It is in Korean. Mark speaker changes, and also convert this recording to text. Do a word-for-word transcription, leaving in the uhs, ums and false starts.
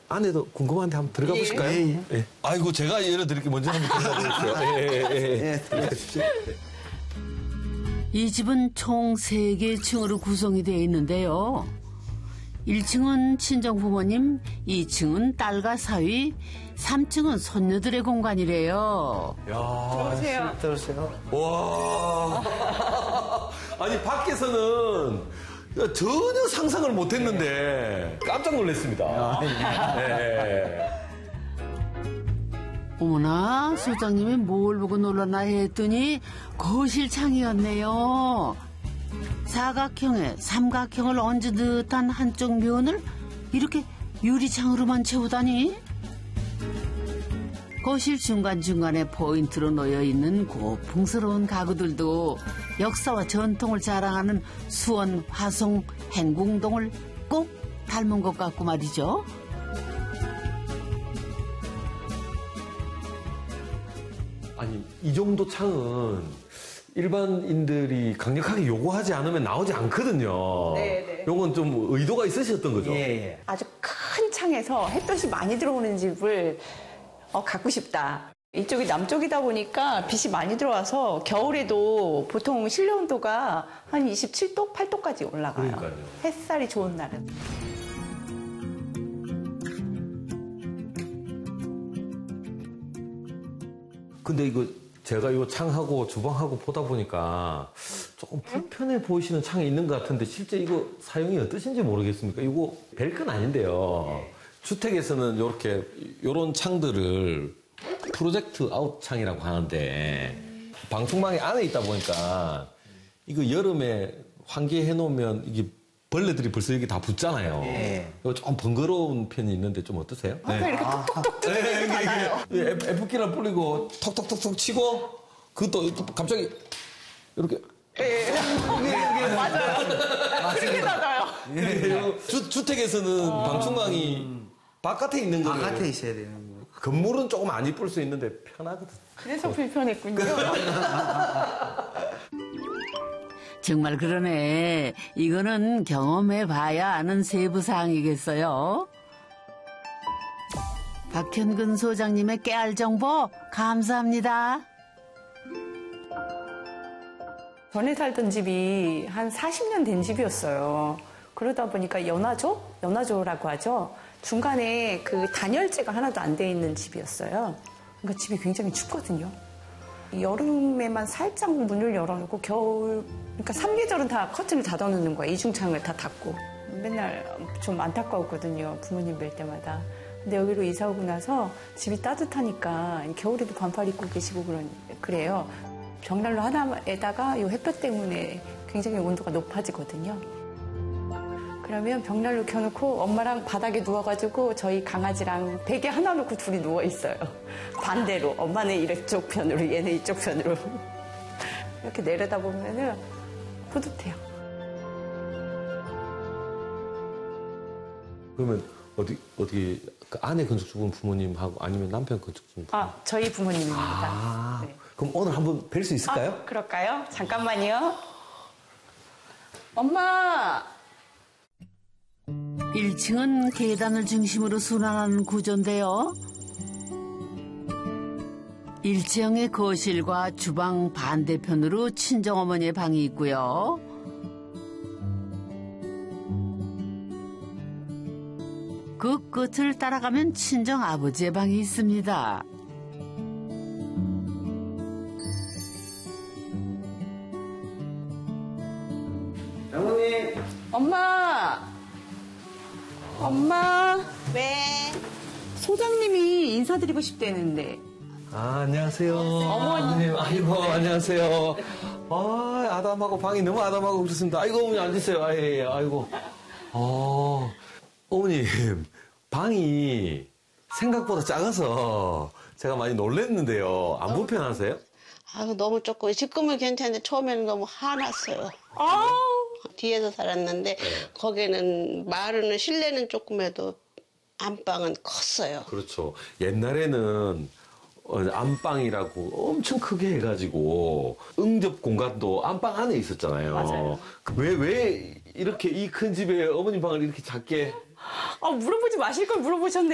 Speaker 1: 안에도 궁금한데 한번 들어가 보실까요?
Speaker 2: 예, 예.
Speaker 1: 예. 아이고, 제가 열어드릴게요. 먼저 한번 들어가 보세요. 예, 예, 예.
Speaker 2: 예, 들어가십시오.
Speaker 3: 이 집은 총 세 개 층으로 구성이 되어 있는데요. 일 층은 친정 부모님, 이 층은 딸과 사위, 삼 층은 손녀들의 공간이래요.
Speaker 1: 야,
Speaker 2: 들어오세요. 들어오세요.
Speaker 1: 와. 아니, 밖에서는 전혀 상상을 못 했는데 깜짝 놀랐습니다. 네.
Speaker 3: 어머나, 소장님이 뭘 보고 놀라나 했더니 거실 창이었네요. 사각형에 삼각형을 얹은 듯한 한쪽 면을 이렇게 유리창으로만 채우다니. 거실 중간중간에 포인트로 놓여있는 고풍스러운 가구들도 역사와 전통을 자랑하는 수원 화성 행궁동을 꼭 닮은 것 같고 말이죠.
Speaker 1: 아니, 이 정도 창은 일반인들이 강력하게 요구하지 않으면 나오지 않거든요.
Speaker 4: 네, 네.
Speaker 1: 요건 좀 의도가 있으셨던 거죠?
Speaker 2: 예, 예.
Speaker 4: 아주 큰 창에서 햇볕이 많이 들어오는 집을 어, 갖고 싶다. 이쪽이 남쪽이다 보니까 빛이 많이 들어와서 겨울에도 보통 실내 온도가 한 이십칠 도, 팔 도까지 올라가요.
Speaker 1: 그러니까요.
Speaker 4: 햇살이 좋은 날은.
Speaker 1: 근데 이거 제가 이 창하고 주방하고 보다 보니까 조금 불편해 보이시는 창이 있는 것 같은데 실제 이거 사용이 어떠신지 모르겠습니까? 이거 별건 아닌데요. 주택에서는 이렇게 이런 창들을 프로젝트 아웃 창이라고 하는데 방충망이 안에 있다 보니까 이거 여름에 환기해 놓으면 이게 벌레들이 벌써 여기 다 붙잖아요.
Speaker 2: 예.
Speaker 1: 이거 좀 번거로운 편이 있는데 좀 어떠세요?
Speaker 4: 아까 이렇게 톡톡톡 뜯어내고 닫아요.
Speaker 1: F키를 뿌리고 톡톡톡톡 치고 그것도 갑자기 이렇게
Speaker 4: 예, 맞아요. 그렇게 닫아요.
Speaker 1: 주, 주택에서는 방충망이 바깥에 있는 거예요.
Speaker 2: 바깥에 있어야 되는 거.
Speaker 1: 건물은 조금 안 이쁠 수 있는데 편하거든.
Speaker 4: 그래서 불편했군요.
Speaker 3: 정말 그러네. 이거는 경험해봐야 아는 세부사항이겠어요. 박현근 소장님의 깨알 정보 감사합니다.
Speaker 4: 전에 살던 집이 한 사십 년 된 집이었어요. 그러다 보니까 연화조? 연화조라고 하죠. 중간에 그 단열재가 하나도 안 돼 있는 집이었어요. 그러니까 집이 굉장히 춥거든요. 여름에만 살짝 문을 열어놓고 겨울, 그러니까 삼계절은 다 커튼을 닫아놓는 거예요. 이중창을 다 닫고. 맨날 좀 안타까웠거든요. 부모님 뵐 때마다. 근데 여기로 이사 오고 나서 집이 따뜻하니까 겨울에도 반팔 입고 계시고 그런, 그래요. 벽난로 하나에다가 이 햇볕 때문에 굉장히 온도가 높아지거든요. 그러면 벽난로 켜놓고 엄마랑 바닥에 누워가지고 저희 강아지랑 베개 하나 놓고 둘이 누워있어요. 반대로. 엄마는 이쪽 편으로, 얘는 이쪽 편으로. 이렇게 내려다보면은 뿌듯해요.
Speaker 1: 그러면 어디 어디 그 아내 건축주분 부모님하고 아니면 남편 건축주분?
Speaker 4: 아, 저희 부모님입니다.
Speaker 1: 아,
Speaker 4: 네.
Speaker 1: 그럼 오늘 한번 뵐 수 있을까요?
Speaker 4: 아, 그럴까요? 잠깐만요. 엄마!
Speaker 3: 일 층은 계단을 중심으로 순환하는 구조인데요. 일체형의 거실과 주방 반대편으로 친정어머니의 방이 있고요. 그 끝을 따라가면 친정아버지의 방이 있습니다.
Speaker 2: 장모님.
Speaker 4: 엄마! 엄마!
Speaker 5: 왜?
Speaker 4: 소장님이 인사드리고 싶대는데.
Speaker 1: 아, 안녕하세요.
Speaker 4: 어머니.
Speaker 1: 아이고, 안녕하세요. 아, 아담하고 방이 너무 아담하고 그렇습니다. 아이고, 어머니 앉으세요. 아, 예, 예. 아이고. 어, 어머님, 방이 생각보다 작아서 제가 많이 놀랐는데요. 안 불편하세요?
Speaker 5: 아유, 너무 좁고, 지금은 괜찮은데 처음에는 너무 화났어요.
Speaker 4: 아우!
Speaker 5: 뒤에서 살았는데, 거기는, 마을은, 실내는 조금 해도 안방은 컸어요.
Speaker 1: 그렇죠. 옛날에는 어, 안방이라고 엄청 크게 해가지고 응접 공간도 안방 안에 있었잖아요.
Speaker 4: 맞아요.
Speaker 1: 왜, 왜 이렇게 이 큰 집에 어머님 방을 이렇게 작게
Speaker 4: 아, 물어보지 마실 걸 물어보셨네.